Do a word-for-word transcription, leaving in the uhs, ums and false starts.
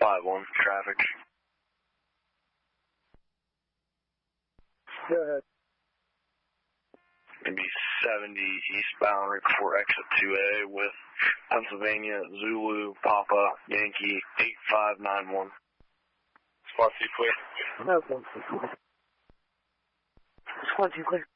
five one, traffic. Go ahead. Maybe seventy eastbound right before exit two A with Pennsylvania, Zulu, Papa, Yankee, eight five nine one. Squad two clear. No, Squad two clear.